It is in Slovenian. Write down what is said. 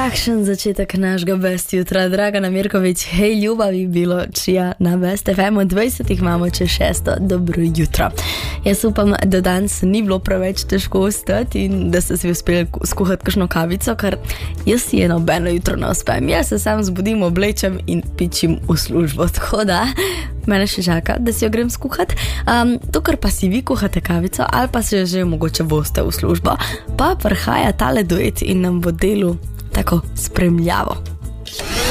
Kakšen začetek našega Best jutra, Dragana Mirković, hej ljubavi bilo čija na Best FM, 20 imamo čez 6. Dobro jutro. Jaz upam, da danes ni bilo preveč težko vstati in da ste si uspeli skuhati kakšno kavico, ker jaz si eno beno jutro ne uspem. Jaz se sam zbudim, oblečem in pičim v službo, tako da mene še čaka, da si jo grem skuhati. Dokler pa si vi kuhate kavico ali pa se že mogoče boste v službo, pa prihaja tale duet in nam bo delu tako spremljavo.